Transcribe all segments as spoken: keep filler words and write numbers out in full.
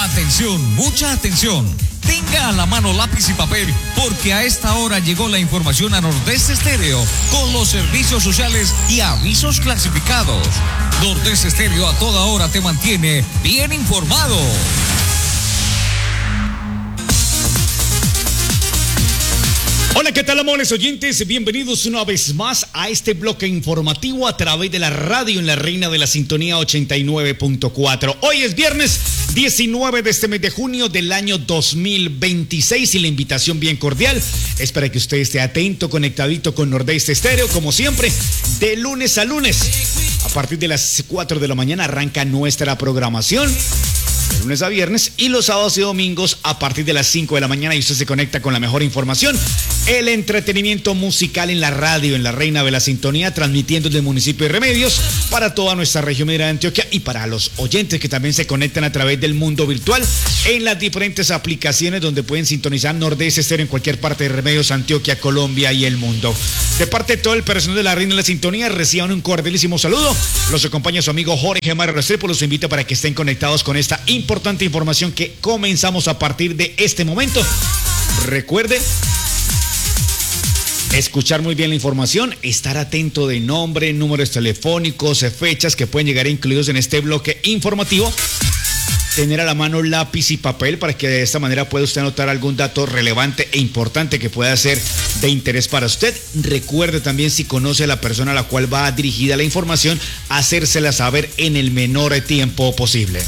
Atención, mucha atención. Tenga a la mano lápiz y papel, porque a esta hora llegó la información a Nordeste Estéreo con los servicios sociales y avisos clasificados. Nordeste Estéreo a toda hora te mantiene bien informado. Hola, ¿qué tal, amables oyentes? Bienvenidos una vez más a este bloque informativo a través de la radio en la Reina de la Sintonía ochenta y nueve punto cuatro. Hoy es viernes diecinueve de este mes de junio del año dos mil veintiséis y la invitación bien cordial es para que usted esté atento, conectadito con Nordeste Estéreo, como siempre, de lunes a lunes. A partir de las cuatro de la mañana arranca nuestra programación. De lunes a viernes y los sábados y domingos a partir de las cinco de la mañana y usted se conecta con la mejor información, el entretenimiento musical en la radio, en la Reina de la Sintonía, transmitiendo desde el municipio de Remedios para toda nuestra región minera de Antioquia y para los oyentes que también se conectan a través del mundo virtual en las diferentes aplicaciones donde pueden sintonizar Nordeste Estéreo en cualquier parte de Remedios, Antioquia, Colombia y el mundo. De parte de todo el personal de la Reina de la Sintonía, reciban un cordialísimo saludo. Los acompaña su amigo Jorge Mario Restrepo, los invito para que estén conectados con esta importante información que comenzamos a partir de este momento. Recuerde escuchar muy bien la información, estar atento de nombre, números telefónicos, fechas que pueden llegar incluidos en este bloque informativo. Tener a la mano lápiz y papel para que de esta manera pueda usted anotar algún dato relevante e importante que pueda ser de interés para usted. Recuerde también, si conoce a la persona a la cual va dirigida la información, hacérsela saber en el menor tiempo posible.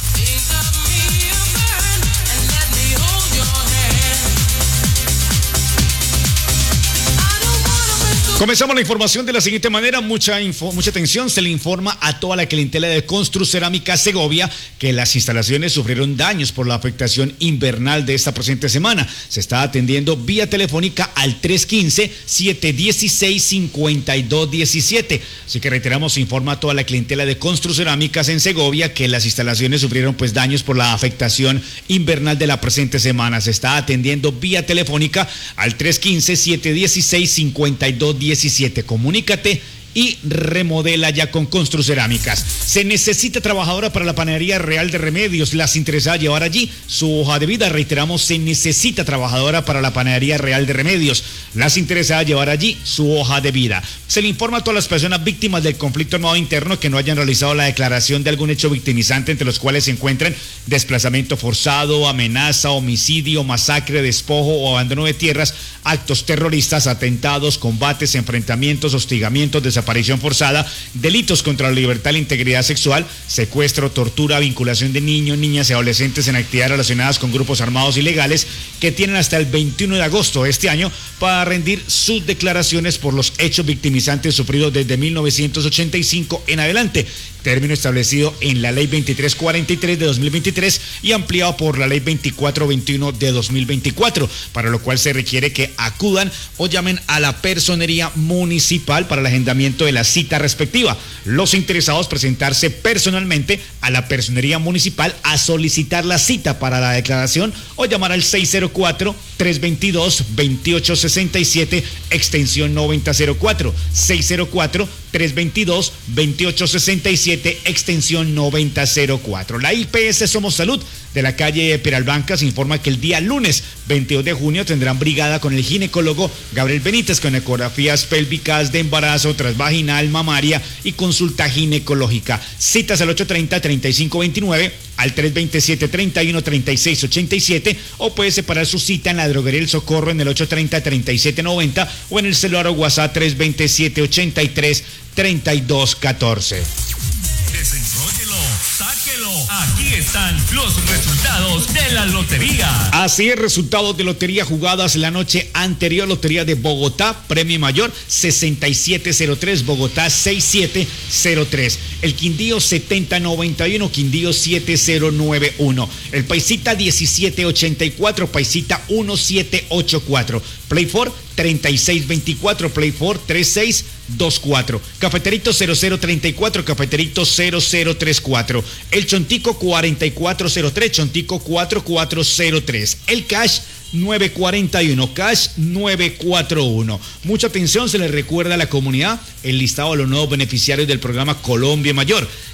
Comenzamos la información de la siguiente manera, mucha info, mucha atención, se le informa a toda la clientela de Construcerámica Segovia que las instalaciones sufrieron daños por la afectación invernal de esta presente semana. Se está atendiendo vía telefónica al tres uno cinco, siete uno seis, cinco dos uno siete. Así que reiteramos, se informa a toda la clientela de Construcerámicas en Segovia que las instalaciones sufrieron pues daños por la afectación invernal de la presente semana. Se está atendiendo vía telefónica al tres uno cinco, siete uno seis, cinco dos uno siete. diecisiete. Comunícate y remodela ya con Construcerámicas. Se necesita trabajadora para la panadería Real de Remedios. Las interesadas a llevar allí su hoja de vida. Reiteramos, se necesita trabajadora para la panadería Real de Remedios. Las interesadas a llevar allí su hoja de vida. Se le informa a todas las personas víctimas del conflicto armado interno que no hayan realizado la declaración de algún hecho victimizante, entre los cuales se encuentran desplazamiento forzado, amenaza, homicidio, masacre, despojo o abandono de tierras, actos terroristas, atentados, combates, enfrentamientos, hostigamientos, desaparición forzada, delitos contra la libertad y la integridad sexual, secuestro, tortura, vinculación de niños, niñas y adolescentes en actividades relacionadas con grupos armados ilegales, que tienen hasta el veintiuno de agosto de este año para rendir sus declaraciones por los hechos victimizantes sufridos desde mil novecientos ochenta y cinco en adelante, término establecido en la ley veintitrés cuarenta y tres de dos mil veintitrés y ampliado por la ley veinticuatro veintiuno de dos mil veinticuatro, para lo cual se requiere que acudan o llamen a la personería municipal para el agendamiento de la cita respectiva. Los interesados presentarse personalmente a la personería municipal a solicitar la cita para la declaración o llamar al seis cero cuatro, tres dos dos, dos ocho seis siete extensión noventa cero cuatro, seis cero cuatro, tres dos dos, dos ocho seis siete extensión noventa cero cuatro. La I P S Somos Salud de la calle Peralbancas informa que el día lunes veintidós de junio tendrán brigada con el ginecólogo Gabriel Benítez con ecografías pélvicas, de embarazo, transvaginal, mamaria y consulta ginecológica. Citas al ocho treinta, treinta y cinco veintinueve, al tres veintisiete, treinta y uno, treinta y seis ochenta y siete, o puede separar su cita en la droguería El Socorro en el ocho treinta, treinta y siete noventa o en el celular o WhatsApp tres veintisiete, ochenta y tres, treinta y dos catorce. Desenróllelo, sáquelo. Aquí están los resultados de la lotería. Así es, resultados de lotería jugadas la noche anterior. Lotería de Bogotá, premio mayor sesenta y siete cero tres, Bogotá sesenta y siete cero tres. El Quindío setenta noventa y uno, Quindío setenta noventa y uno. El Paisita diecisiete ochenta y cuatro, Paisita diecisiete ochenta y cuatro. Play four treinta y seis veinticuatro, Play four treinta y seis veinticuatro. Cafeterito cero cero treinta y cuatro, Cafeterito cero cero treinta y cuatro. El Chontico cuarenta y cuatro cero tres, Chontico cuarenta y cuatro cero tres. El Cash nueve cuarenta y uno, Cash nueve cuarenta y uno. Mucha atención, se les recuerda a la comunidad el listado de los nuevos beneficiarios del programa Colombia Mayor.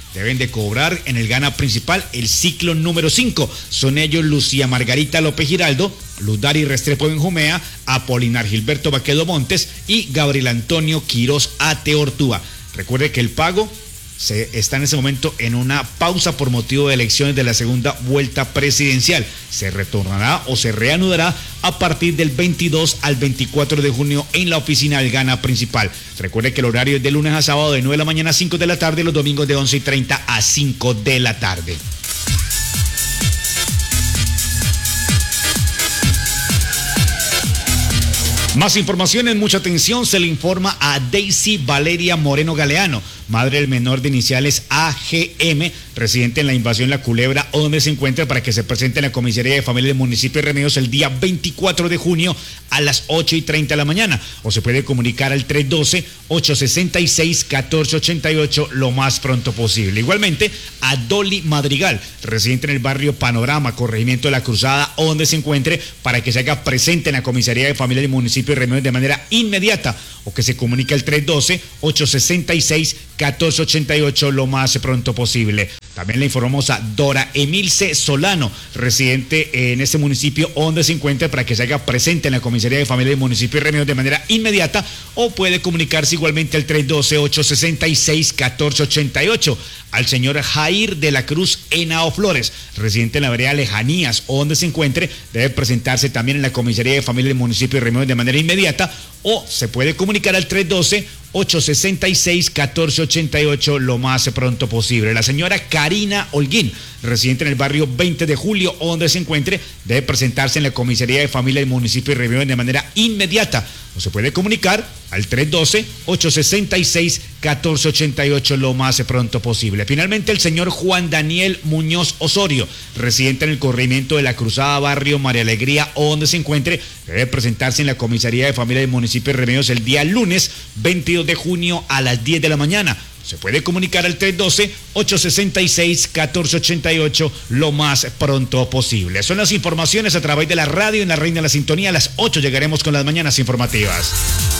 deben de cobrar en el Gana Principal el ciclo número cinco. Son ellos Lucía Margarita López Giraldo, Luz Dari Restrepo Benjumea, Apolinar Gilberto Baquedo Montes y Gabriel Antonio Quirós Ate Ortúa. Recuerde que el pago se está en ese momento en una pausa por motivo de elecciones de la segunda vuelta presidencial. Se retornará o se reanudará a partir del veintidós al veinticuatro de junio en la oficina del Gana Principal. Recuerde que el horario es de lunes a sábado de nueve de la mañana a cinco de la tarde y los domingos de once y treinta a cinco de la tarde. Más informaciones, mucha atención, se le informa a Daisy Valeria Moreno Galeano, madre del menor de iniciales A G M, residente en la Invasión La Culebra, o donde se encuentra, para que se presente en la Comisaría de Familia del Municipio de Remedios el día veinticuatro de junio a las ocho y treinta de la mañana, o se puede comunicar al tres uno dos, ocho seis seis, uno cuatro ocho ocho lo más pronto posible. Igualmente, a Dolly Madrigal, residente en el barrio Panorama, corregimiento de La Cruzada, o donde se encuentre, para que se haga presente en la Comisaría de Familia del Municipio de Remedios de manera inmediata, o que se comunique al tres uno dos, ocho seis seis, uno cuatro ocho ocho lo más pronto posible. También le informamos a Dora Emilce Solano, residente en este municipio, donde se encuentra, para que se haga presente en la Comisaría de Familia del Municipio de Remedios de manera inmediata, o puede comunicarse igualmente al tres uno dos, ocho seis seis, uno cuatro ocho ocho. Al señor Jair de la Cruz Henao Flores, residente en la vereda Lejanías, o donde se encuentre, debe presentarse también en la Comisaría de Familia del Municipio de Remedios de manera inmediata, o se puede comunicar al tres uno dos, ocho seis seis, uno cuatro ocho ocho lo más pronto posible. La señora Karina Holguín, residente en el barrio veinte de julio, o donde se encuentre, debe presentarse en la Comisaría de Familia del Municipio de Remedios de manera inmediata, o se puede comunicar al tres uno dos, ocho seis seis, uno cuatro ocho ocho lo más pronto posible. Finalmente, el señor Juan Daniel Muñoz Osorio, residente en el corregimiento de La Cruzada, barrio María Alegría, o donde se encuentre, debe presentarse en la Comisaría de Familia del Municipio de Remedios el día lunes veintidós de junio a las diez de la mañana. Se puede comunicar al tres uno dos, ocho seis seis, uno cuatro ocho ocho lo más pronto posible. Son las informaciones a través de la radio en la Reina de la Sintonía. A las ocho llegaremos con las mañanas informativas.